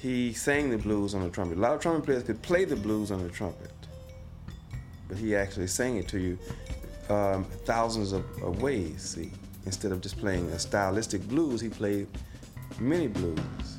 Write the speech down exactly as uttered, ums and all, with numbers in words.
he sang the blues on the trumpet. A lot of trumpet players could play the blues on the trumpet, but he actually sang it to you um, thousands of, of ways, see. Instead of just playing a stylistic blues, he played many blues.